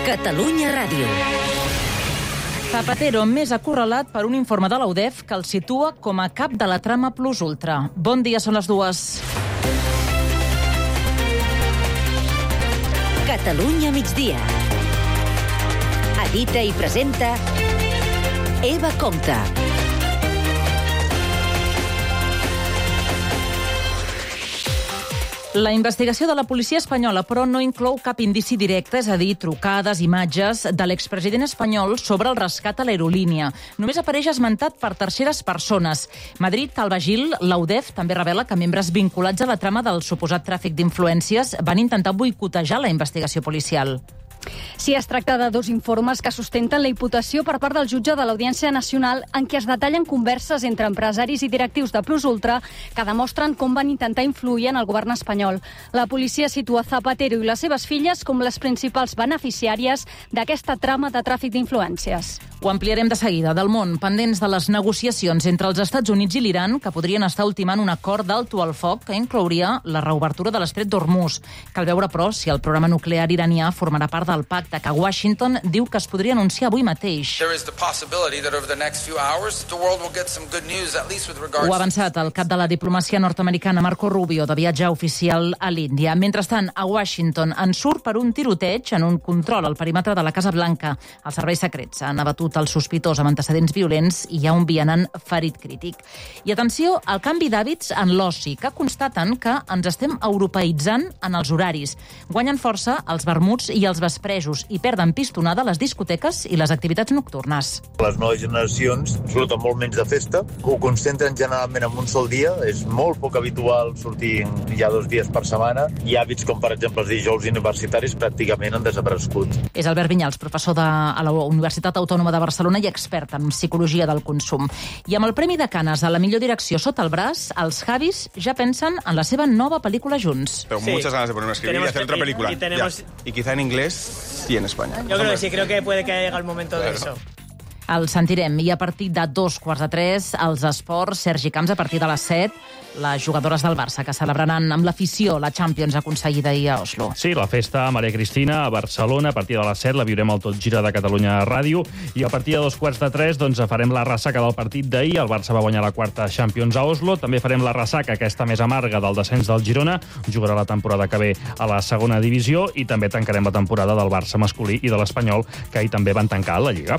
Catalunya Ràdio. Zapatero més acorralat per un informe de l'UDEF que el situa com a cap de la trama Plus Ultra. Bon dia, són les 2. Catalunya migdia. Edita i presenta Eva Compte. La investigació de la policia espanyola, però, no inclou cap indici directe, és a dir, trucades, imatges de l'expresident espanyol sobre el rescat a l'aerolínia. Només apareix esmentat per terceres persones. Madrid, Albagil, l'UDEF també revela que membres vinculats a la trama del suposat tràfic d'influències van intentar boicotejar la investigació policial. Sí, es tracta de 2 informes que sustenten la imputació per part del jutge de l'Audiència Nacional en què es detallen converses entre empresaris i directius de Plus Ultra que demostren com van intentar influir en el govern espanyol. La policia situa Zapatero i les seves filles com les principals beneficiàries d'aquesta trama de tràfic d'influències. Ho ampliarem de seguida. Del món, pendents de les negociacions entre els Estats Units i l'Iran, que podrien estar ultimant un acord d'alto al foc que inclouria la reobertura de l'estret d'Hormuz. Cal veure, però, si el programa nuclear iranià formarà part del pacte que Washington diu que es podria anunciar avui mateix. Ho ha avançat el cap de la diplomàcia nord-americana, Marco Rubio, de viatge oficial a l'Índia. Mentrestant, a Washington en surt per un tiroteig en un control al perímetre de la Casa Blanca. Els serveis secrets han abatut el sospitós amb antecedents violents i hi ha un vianant ferit crític. I atenció al canvi d'hàbits en l'oci, que constaten que ens estem europeïtzant en els horaris. Guanyen força els vermuts i els vespresos i perden pistonada les discoteques i les activitats nocturnes. Les noves generacions surten molt menys de festa, ho concentren generalment en un sol dia, és molt poc habitual sortir ja 2 dies per setmana, i hàbits com, per exemple, els dijous universitaris pràcticament han desaparegut. És Albert Vinyals, professor a la Universitat Autònoma de Barcelona i expert en psicologia del consum. I amb el Premi de Canes a la millor direcció sota el braç, els Javis ja pensen en la seva nova pel·lícula junts. Pero muchas ganas de ponerme a escribir y hacer otra película. Y quizá en inglés y en España. Yo creo que sí, creo que puede que llegue el momento de eso. El sentirem. I a partir de 2:45, als esports, Sergi Camps, a partir de les 7, les jugadores del Barça, que celebraran amb l'afició la Champions aconseguida ahir a Oslo. Sí, la festa Maria Cristina a Barcelona, a partir de les 7 la viurem al Tot Gira de Catalunya Ràdio, i a partir de 2:45 doncs farem la ressaca del partit d'ahir. El Barça va guanyar la 4ª Champions a Oslo. També farem la ressaca, aquesta més amarga, del descens del Girona. Jugarà la temporada que ve a la 2ª divisió, i també tancarem la temporada del Barça masculí i de l'Espanyol, que ahir també van tancar la Lliga.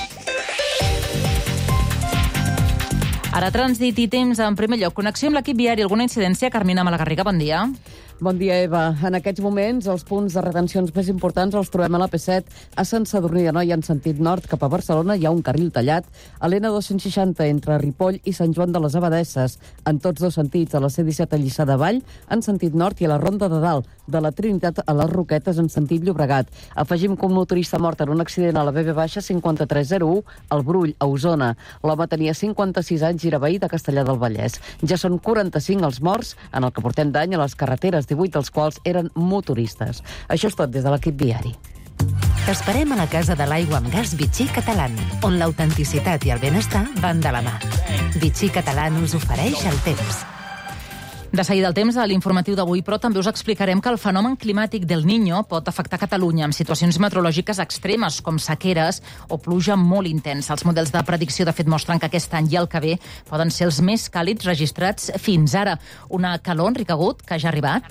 Ara trànsit i temps. En primer lloc, connexió amb l'equip viari. Alguna incidència? Carmina Malagarriga, bon dia. Bon dia, Eva. En aquests moments, els punts de retencions més importants els trobem a la P7, a Sant Sadurní d'Anoia, en sentit nord, cap a Barcelona. Hi ha un carril tallat. A l'N260, entre Ripoll i Sant Joan de les Abadesses, en tots 2 sentits, a la C-17 a Lliçà de Vall, en sentit nord, i a la Ronda de Dalt, de la Trinitat a les Roquetes, en sentit Llobregat. Afegim que un motorista mort en un accident a la BB-5301, al Brull, a Osona. L'home tenia 56 anys i era veí de Castellar del Vallès. Ja són 45 els morts en el que portem d'any a les carreteres, 18 dels quals eren motoristes. Això és tot des de l'equip viari. T'esperem a la Casa de l'Aigua amb Gas Vichy Catalán, on l'autenticitat i el benestar van de la mà. Vichy Catalán us ofereix el temps. De seguida el temps a l'informatiu d'avui, però també us explicarem que el fenomen climàtic del Niño pot afectar Catalunya amb situacions meteorològiques extremes, com sequeres o pluja molt intensa. Els models de predicció, de fet, mostren que aquest any i el que ve poden ser els més càlids registrats fins ara. Una calor, Enric Agut, que ja ha arribat.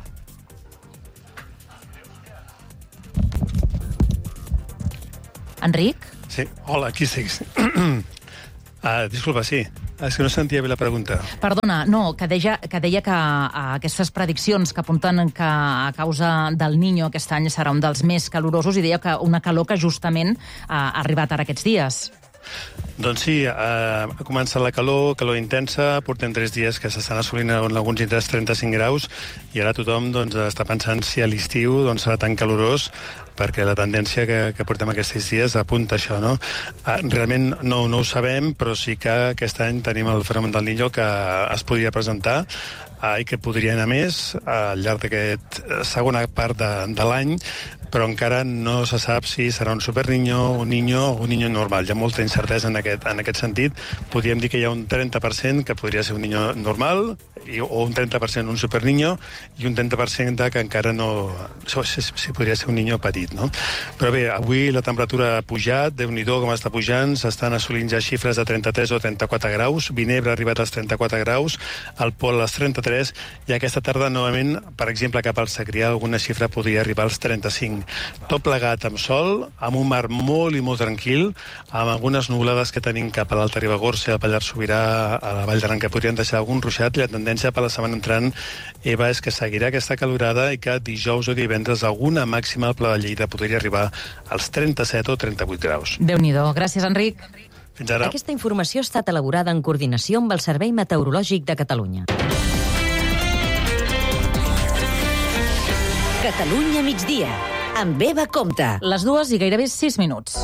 Enric? Sí, hola, aquí estic. Disculpa, sí. És que no sentia bé la pregunta. Perdona, no, que deia que aquestes prediccions que apunten que a causa del Niño aquest any serà un dels més calorosos, i deia que una calor que justament ha arribat ara aquests dies. Doncs sí, ha començat la calor intensa, portem 3 dies que s'estan assolint en alguns indrets 35 graus, i ara tothom està pensant si a l'estiu serà tan calorós, perquè la tendència que portem aquests dies apunta això, no? Realment no ho sabem, però sí que aquest any tenim el fenomen del Niño que es podria presentar i que podria anar més al llarg d'aquesta segona part de l'any, però encara no se sap si serà un superniño, un niño o un niño normal. Hi ha molta incertesa en aquest sentit. Podríem dir que hi ha un 30% que podria ser un niño normal, o un 30% un superniño, i un 30% que encara no... Si podria ser un niño petit, no? Però bé, avui la temperatura ha pujat, Déu-n'hi-do com està pujant, s'estan assolint ja xifres de 33 o 34 graus, Vinebre ha arribat als 34 graus, el Pol als 33, i aquesta tarda, novament, per exemple, cap al Segrià, alguna xifra podria arribar als 35. Tot plegat amb sol, amb un mar molt i molt tranquil, amb algunes nuvolades que tenim cap a l'Alta Ribagorça, al Pallars Sobirà, a la Vall d'Aran, que podrien deixar algun ruixat, i la tendència per la setmana entrant, Eva, és que seguirà aquesta calorada i que dijous o divendres alguna màxima al Pla de Lleida podria arribar als 37 o 38 graus. Déu-n'hi-do. Gràcies, Enric. Fins ara. Aquesta informació ha estat elaborada en coordinació amb el Servei Meteorològic de Catalunya. Catalunya migdia, amb Eva Compte. Les 2 i gairebé 6 minuts.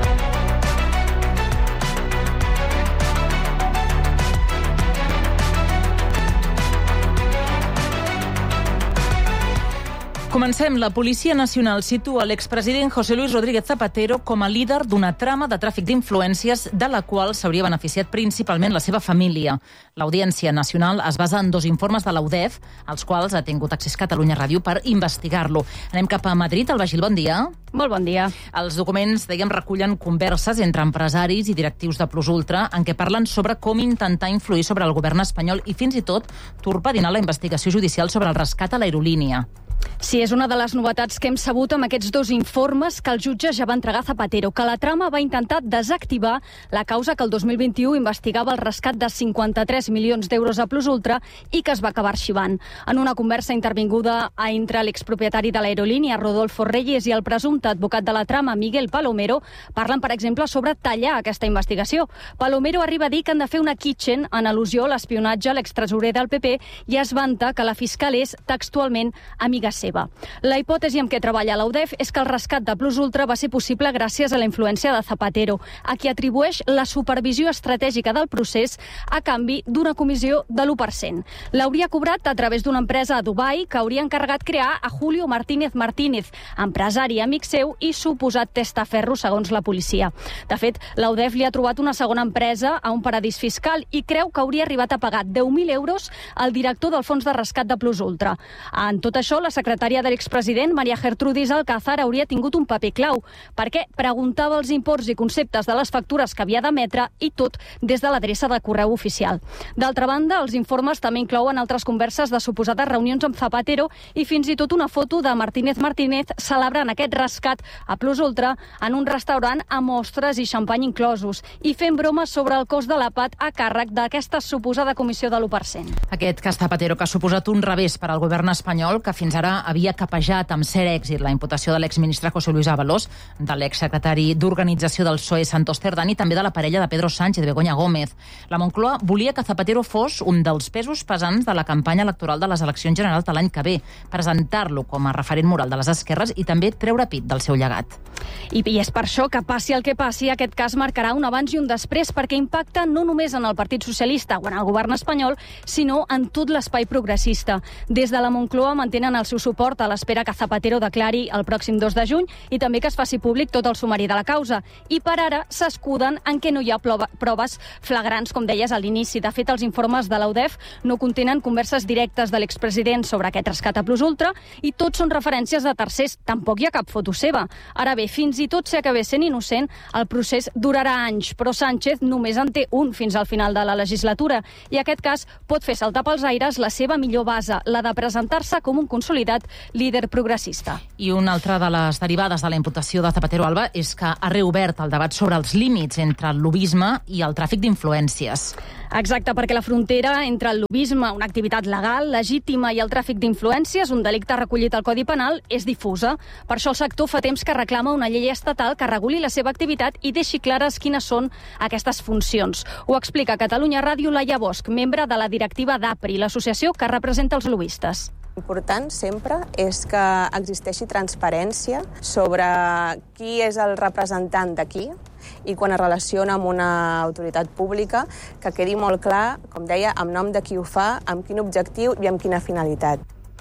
Comencem. La Policia Nacional situa l'expresident José Luis Rodríguez Zapatero com a líder d'una trama de tràfic d'influències de la qual s'hauria beneficiat principalment la seva família. L'Audiència Nacional es basa en 2 informes de l'UDEF, als quals ha tingut accés Catalunya Ràdio per investigar-lo. Anem cap a Madrid. Alba Gil, bon dia. Molt bon dia. Els documents, recullen converses entre empresaris i directius de Plus Ultra en què parlen sobre com intentar influir sobre el govern espanyol i fins i tot torpedinar la investigació judicial sobre el rescat a l'aerolínia. Sí, és una de les novetats que hem sabut amb aquests 2 informes que el jutge ja va entregar a Zapatero, que la trama va intentar desactivar la causa que el 2021 investigava el rescat de 53 milions d'euros a Plus Ultra i que es va acabar arxivant. En una conversa intervinguda entre l'expropietari de l'aerolínia, Rodolfo Reyes, i el presumpte advocat de la trama, Miguel Palomero, parlen, per exemple, sobre tallar aquesta investigació. Palomero arriba a dir que han de fer una kitchen en al·lusió a l'espionatge a l'extresorer del PP i es vanta que la fiscal és textualment amiga seva. La hipòtesi amb què treballa l'UDEF és que el rescat de Plus Ultra va ser possible gràcies a la influència de Zapatero, a qui atribueix la supervisió estratègica del procés a canvi d'una comissió de l'1%. L'hauria cobrat a través d'una empresa a Dubai que hauria encarregat crear a Julio Martínez Martínez, empresari amic seu i suposat testaferro, segons la policia. De fet, l'UDEF li ha trobat una segona empresa a un paradís fiscal i creu que hauria arribat a pagar 10.000 euros al director del fons de rescat de Plus Ultra. En tot això, la secretària de l'expresident, Maria Gertrudis Alcázar, hauria tingut un paper clau, perquè preguntava els imports i conceptes de les factures que havia d'emetre i tot des de l'adreça de correu oficial. D'altra banda, els informes també inclouen altres converses de suposades reunions amb Zapatero i fins i tot una foto de Martínez Martínez celebrant aquest rescat a Plus Ultra en un restaurant amb ostres i xampany inclosos i fent bromes sobre el cost de l'APAT a càrrec d'aquesta suposada comissió de l'1%. Aquest cas Zapatero que ha suposat un revés per al govern espanyol, que fins ara havia capejat amb cert èxit la imputació de l'exministre José Luis Ábalos, de l'exsecretari d'Organització del PSOE Santos Cerdán i també de la parella de Pedro Sánchez, Begoña Gómez. La Moncloa volia que Zapatero fos un dels pesos pesants de la campanya electoral de les eleccions generals de l'any que ve, presentar-lo com a referent moral de les esquerres i també treure pit del seu llegat. I és per això que passi el que passi, aquest cas marcarà un abans i un després, perquè impacta no només en el Partit Socialista o en el govern espanyol, sinó en tot l'espai progressista. Des de la Moncloa mantenen el seu suport a l'espera que Zapatero declari el pròxim 2 de juny i també que es faci públic tot el sumari de la causa. I per ara s'escuden en què no hi ha proves flagrants, com deies a l'inici. De fet, els informes de l'UDEF no contenen converses directes de l'expresident sobre aquest rescat a Plus Ultra i tots són referències de tercers. Tampoc hi ha cap foto seva. Ara bé, fins i tot si acabés sent innocent, el procés durarà anys, però Sánchez només en té un fins al final de la legislatura i aquest cas pot fer saltar pels aires la seva millor base, la de presentar-se com un consolidat líder progressista. I una altra de les derivades de la imputació de Zapatero, Alba, és que ha reobert el debat sobre els límits entre el lobbisme i el tràfic d'influències. Exacte, perquè la frontera entre el lobbisme, una activitat legal, legítima, i el tràfic d'influències, un delicte recollit al Codi Penal, és difusa. Per això el sector fa temps que reclama una llei estatal que reguli la seva activitat i deixi clares quines són aquestes funcions. Ho explica a Catalunya Ràdio Laia Bosch, membre de la directiva d'APRI, l'associació que representa els lobbistes. L'important sempre és que existeixi transparència sobre qui és el representant de qui i quan es relaciona amb una autoritat pública, que quedi molt clar, com deia, amb nom de qui ho fa, amb quin objectiu i amb quina finalitat.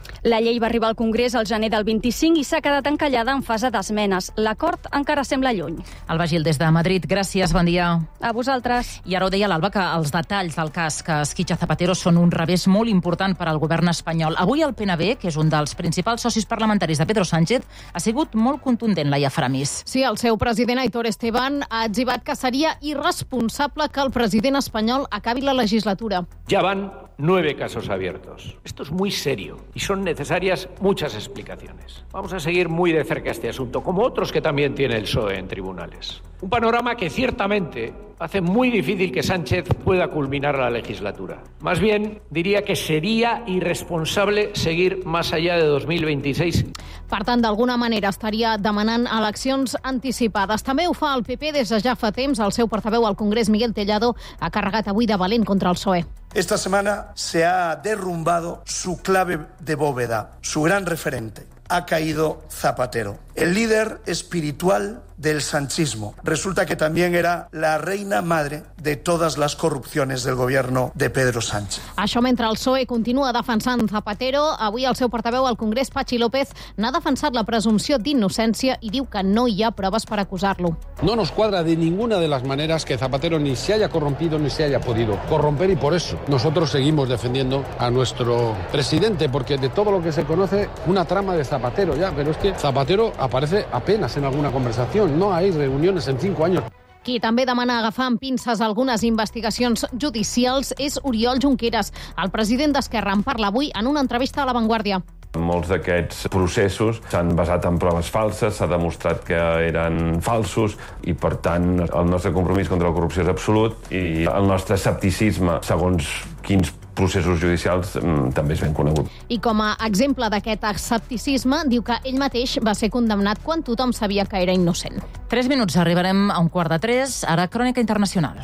La llei va arribar al Congrés al gener del 25 i s'ha quedat encallada en fase d'esmenes. L'acord encara sembla lluny. Alba Gil, des de Madrid, gràcies, bon dia. A vosaltres. I ara ho deia l'Alba, que els detalls del cas que esquitxa Zapatero són un revés molt important per al govern espanyol. Avui el PNB, que és un dels principals socis parlamentaris de Pedro Sánchez, ha sigut molt contundent, Laia Faramis. Sí, el seu president, Aitor Esteban, ha etzibat que seria irresponsable que el president espanyol acabi la legislatura. Ya van 9 casos abiertos. Esto es muy serio y son necesarias muchas explicaciones. Vamos a seguir muy de cerca este asunto, como otros que también tiene el PSOE en tribunales. Un panorama que ciertamente hace muy difícil que Sánchez pueda culminar la legislatura. Más bien, diría que sería irresponsable seguir más allá de 2026. Per tant, d'alguna manera estaria demanant eleccions anticipades. També ho fa el PP des de ja fa temps. El seu portaveu al Congrés, Miguel Tellado, ha carregat avui de valent contra el PSOE. Esta semana se ha derrumbado su clave de bóveda, su gran referente. Ha caído Zapatero, el líder espiritual del sanchismo. Resulta que también era la reina madre de todas las corrupciones del gobierno de Pedro Sánchez. Això mentre el PSOE continua defensant Zapatero, avui el seu portaveu al Congrés, Patxi López, n'ha defensat la presumpció d'innocència i diu que no hi ha proves per acusar-lo. No nos cuadra de ninguna de las maneras que Zapatero ni se haya corrompido ni se haya podido corromper, y por eso nosotros seguimos defendiendo a nuestro presidente, porque de todo lo que se conoce, una trama de Zapatero ya, pero es que Zapatero aparece apenas en alguna conversación, no hay reuniones en 5 años. Qui també demana agafar amb pinces algunes investigacions judicials és Oriol Junqueras. El president d'Esquerra en parla avui en una entrevista a La Vanguardia. Molts d'aquests processos s'han basat en proves falses, s'ha demostrat que eren falsos i, per tant, el nostre compromís contra la corrupció és absolut i el nostre escepticisme, segons quins processos judicials, també és ben conegut. I com a exemple d'aquest escepticisme, diu que ell mateix va ser condemnat quan tothom sabia que era innocent. 3 minuts, arribarem a 2:45, ara Crònica Internacional.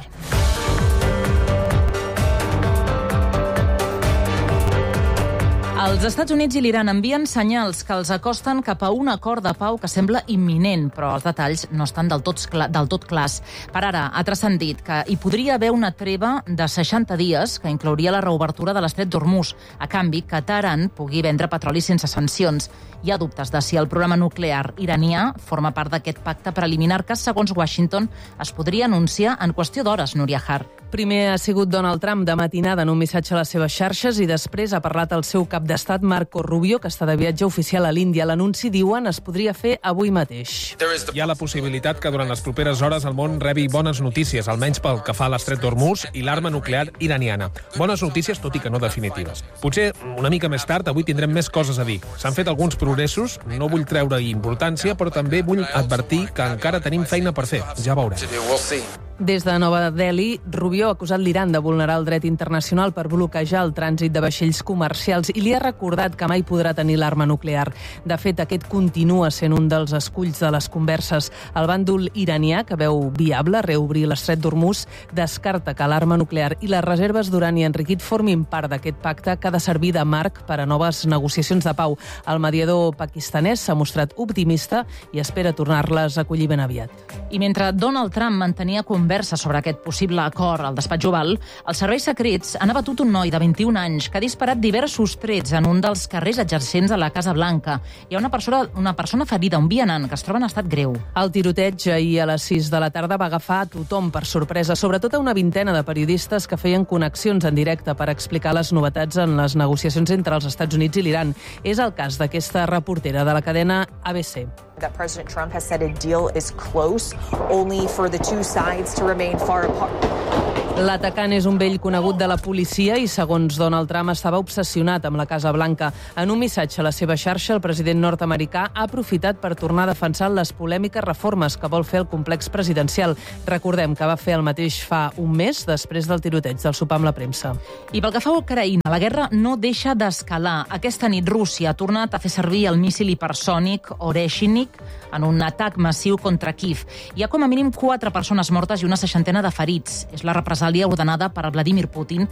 Els Estats Units i l'Iran envien senyals que els acosten cap a un acord de pau que sembla imminent, però els detalls no estan del tot clars. Per ara, ha transcendit que hi podria haver una treva de 60 dies que inclouria la reobertura de l'estret d'Hormuz, a canvi que Teheran pugui vendre petroli sense sancions. Hi ha dubtes de si el programa nuclear iranià forma part d'aquest pacte preliminar que, segons Washington, es podria anunciar en qüestió d'hores, Núria Har. Primer ha sigut Donald Trump de matinada en un missatge a les seves xarxes i després ha parlat el seu cap d'estat Marco Rubio, que està de viatge oficial a l'Índia. L'anunci, diuen, es podria fer avui mateix. Hi ha la possibilitat que durant les properes hores el món rebi bones notícies, almenys pel que fa a l'estret d'Hormuz i l'arma nuclear iraniana. Bones notícies, tot i que no definitives. Potser una mica més tard, avui tindrem més coses a dir. S'han fet alguns progressos, no vull treure-hi importància, però també vull advertir que encara tenim feina per fer. Ja veurem. Des de Nova Delhi, Rubio ha acusat l'Iran de vulnerar el dret internacional per bloquejar el trànsit de vaixells comercials i li ha recordat que mai podrà tenir l'arma nuclear. De fet, aquest continua sent un dels esculls de les converses. El bàndol iranià, que veu viable reobrir l'estret d'Hormuz, descarta que l'arma nuclear i les reserves d'urani enriquit formin part d'aquest pacte que ha de servir de marc per a noves negociacions de pau. El mediador pakistanès s'ha mostrat optimista i espera tornar-les a acollir ben aviat. I mentre Donald Trump mantenia conversa sobre aquest possible acord al despatx Oval, els serveis secrets han abatut un noi de 21 anys que ha disparat diversos trets en un dels carrers adjacents a la Casa Blanca. Hi ha una persona ferida, un vianant, que es troba en estat greu. El tiroteig ahir a les 6 de la tarda va agafar a tothom per sorpresa, sobretot a una vintena de periodistes que feien connexions en directe per explicar les novetats en les negociacions entre els Estats Units i l'Iran. És el cas d'aquesta reportera de la cadena ABC. That President Trump has said a deal is close, only for the two sides to remain far apart. L'atacant és un vell conegut de la policia i, segons Donald Trump, estava obsessionat amb la Casa Blanca. En un missatge a la seva xarxa, el president nord-americà ha aprofitat per tornar a defensar les polèmiques reformes que vol fer el complex presidencial. Recordem que va fer el mateix fa un mes, després del tiroteig del sopar amb la premsa. I pel que fa a Ucraïna, la guerra no deixa d'escalar. Aquesta nit Rússia ha tornat a fer servir el míssil hipersònic Oreshnik en un atac massiu contra Kiev. Hi ha com a mínim 4 persones mortes i una 60 de ferits. És la represàlia ordenada per Vladimir Putin